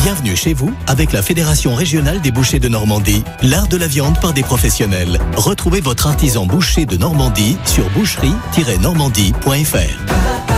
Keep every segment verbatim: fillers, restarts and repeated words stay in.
Bienvenue chez vous avec la Fédération régionale des bouchers de Normandie, l'art de la viande par des professionnels. Retrouvez votre artisan boucher de Normandie sur boucherie tiret normandie point f r.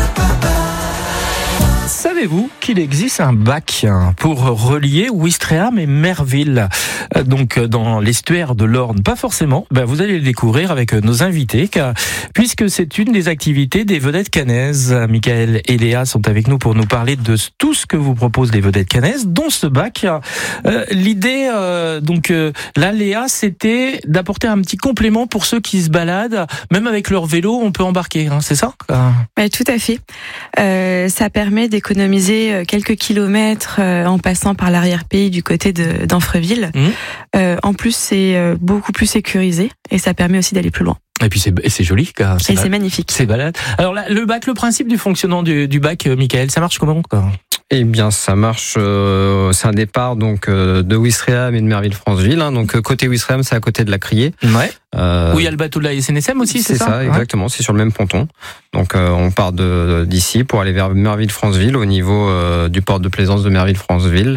Savez-vous qu'il existe un bac pour relier Ouistreham et Merville, donc dans l'estuaire de l'Orne? Pas forcément, ben vous allez le découvrir avec nos invités, car, puisque c'est une des activités des vedettes cannaises. Michael et Léa sont avec nous pour nous parler de tout ce que vous proposent les vedettes cannaises, dont ce bac. Euh, l'idée, euh, donc euh, là, Léa, c'était d'apporter un petit complément pour ceux qui se baladent, même avec leur vélo, on peut embarquer, hein, c'est ça? Ouais, tout à fait. Euh, ça permet d'économiser quelques kilomètres euh, en passant par l'arrière-pays du côté de, d'Anfreville. Mmh. Euh, en plus, c'est euh, beaucoup plus sécurisé et ça permet aussi d'aller plus loin. Et puis c'est, c'est joli, car c'est et ba- c'est magnifique. C'est balade. Alors là, le bac, le principe du fonctionnement du, du bac, euh, Michael, ça marche comment, quoi? Eh bien, ça marche. Euh, c'est un départ donc euh, de Ouistreham et de Merville-Franceville. Hein, donc côté Ouistreham, c'est à côté de la Criée. Ouais. Euh, Où il y a le bateau de la S N S M aussi, c'est, c'est ça, ça, ouais. Exactement. C'est sur le même ponton. Donc euh, on part de d'ici pour aller vers Merville-Franceville au niveau euh, du port de plaisance de Merville-Franceville.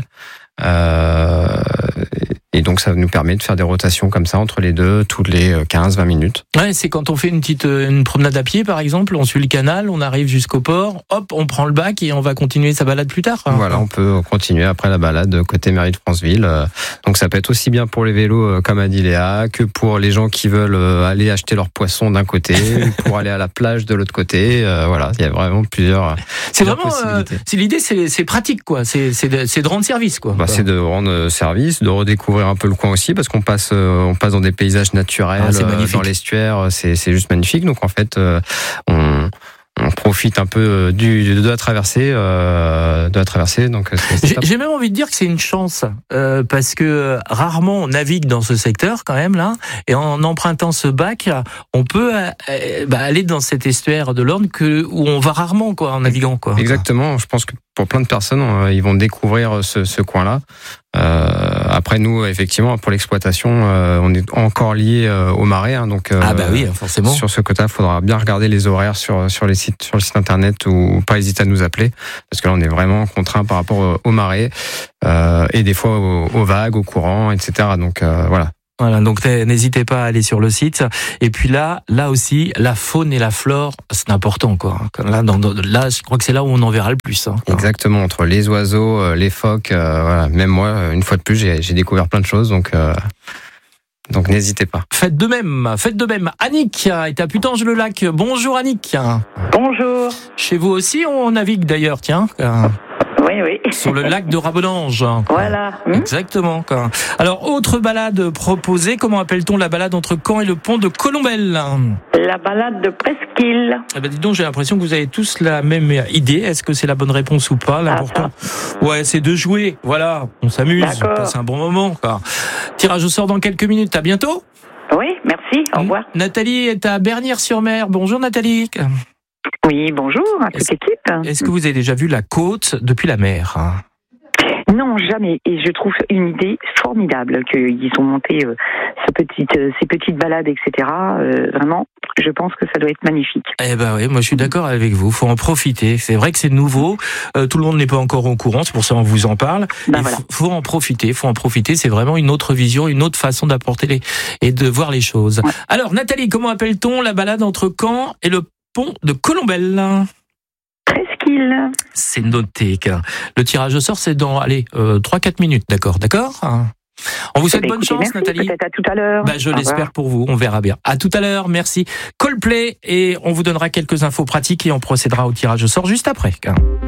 Euh, et donc ça nous permet de faire des rotations comme ça entre les deux toutes les quinze vingt minutes. Ouais, c'est quand on fait une petite une promenade à pied par exemple, on suit le canal, on arrive jusqu'au port, hop, on prend le bac et on va continuer sa balade plus tard. Hein. Voilà, on peut continuer après la balade côté Merville-Franceville. Donc ça peut être aussi bien pour les vélos comme a dit Léa, que pour les gens qui veulent aller acheter leurs poissons d'un côté, pour aller à la plage de l'autre côté. Euh, voilà, il y a vraiment plusieurs. C'est plusieurs vraiment, euh, c'est l'idée, c'est, c'est pratique quoi, c'est c'est de, c'est de rendre service quoi. Bah, c'est de rendre service, de redécouvrir un peu le coin aussi, parce qu'on passe, euh, on passe dans des paysages naturels, ah, euh, dans l'estuaire, c'est, c'est juste magnifique. Donc en fait, euh, on, on profite un peu du, de la traversée, euh, de la traversée. Donc c'est, c'est j'ai, j'ai même envie de dire que c'est une chance, euh, parce que rarement on navigue dans ce secteur quand même là, et en empruntant ce bac, on peut euh, bah, aller dans cet estuaire de l'Orne que où on va rarement quoi, en naviguant quoi. Exactement. Je pense que pour plein de personnes, euh, ils vont découvrir ce, ce coin-là. Euh, après nous, effectivement, pour l'exploitation, euh, on est encore lié euh, au marais, hein, donc euh, ah bah oui, forcément. Sur ce côté, il faudra bien regarder les horaires sur sur les sites, sur le site internet, ou pas hésiter à nous appeler, parce que là, on est vraiment contraint par rapport au, au marais euh, et des fois aux, aux vagues, aux courants, et cetera. Donc euh, voilà. Voilà, donc n'hésitez pas à aller sur le site. Et puis là, là aussi, la faune et la flore, c'est important, quoi. Là, dans, là, je crois que c'est là où on en verra le plus. Hein. Exactement, entre les oiseaux, les phoques, euh, voilà. Même moi, une fois de plus, j'ai, j'ai découvert plein de choses, donc. Euh... Donc n'hésitez pas. Faites de même, faites de même. Annick est à Putange-le-Lac. Bonjour Annick. Bonjour. Chez vous aussi, on navigue d'ailleurs, tiens. Oui, oui. Sur le lac de Rabonange. Voilà. Exactement. Alors, autre balade proposée, comment appelle-t-on la balade entre Caen et le pont de Colombelle? La balade de Presqu'île. Eh ben, dis donc, j'ai l'impression que vous avez tous la même idée. Est-ce que c'est la bonne réponse ou pas? L'important, ah, ouais, c'est de jouer. Voilà, on s'amuse, D'accord. on passe un bon moment. Quoi. Tirage au sort dans quelques minutes. À bientôt. Oui, merci. Au revoir. Nathalie est à Bernières-sur-Mer. Bonjour Nathalie. Oui, bonjour à toute est-ce, l'équipe. Est-ce que vous avez déjà vu la côte depuis la mer? Non, jamais. Et je trouve une idée formidable qu'ils ont monté euh, ces, petites, euh, ces petites balades, et cetera. Euh, vraiment, je pense que ça doit être magnifique. Eh ben oui, moi je suis d'accord avec vous. Faut en profiter. C'est vrai que c'est nouveau. Euh, tout le monde n'est pas encore au courant. C'est pour ça qu'on vous en parle. Ben Il voilà. faut, faut en profiter. Faut en profiter. C'est vraiment une autre vision, une autre façon d'apporter les et de voir les choses. Ouais. Alors Nathalie, comment appelle-t-on la balade entre Caen et le pont de Colombelle? Presqu'île. C'est noté. Le tirage au sort, c'est dans, allez, euh, trois quatre minutes, d'accord, d'accord. On vous souhaite eh bien, bonne écoutez, chance, merci, Nathalie. Peut-être à tout à l'heure. Bah, je Au l'espère revoir. pour vous. On verra bien. À tout à l'heure. Merci. Coldplay et on vous donnera quelques infos pratiques et on procédera au tirage au sort juste après.